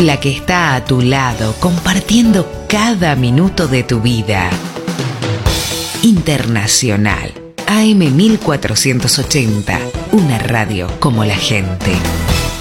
la que está a tu lado, compartiendo cada minuto de tu vida. Internacional, AM 1480, una radio como la gente.